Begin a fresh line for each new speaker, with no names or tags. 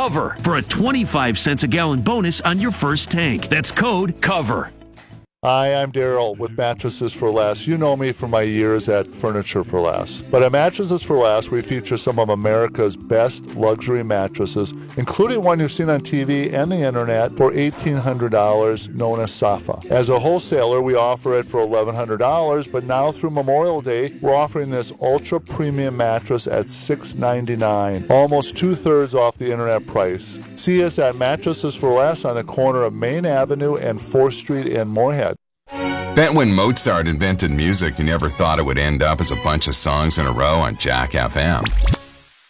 COVER for a 25 cents a gallon bonus on your first tank. That's code COVER.
Hi, I'm Daryl with Mattresses for Less. You know me from my years at Furniture for Less. But at Mattresses for Less, we feature some of America's best luxury mattresses, including one you've seen on TV and the internet for $1,800, known as Safa. As a wholesaler, we offer it for $1,100, but now through Memorial Day, we're offering this ultra premium mattress at $699, almost 2/3 off the internet price. See us at Mattresses for Less on the corner of Main Avenue and 4th Street in Moorhead.
Bet when Mozart invented music, you never thought it would end up as a bunch of songs in a row on Jack FM.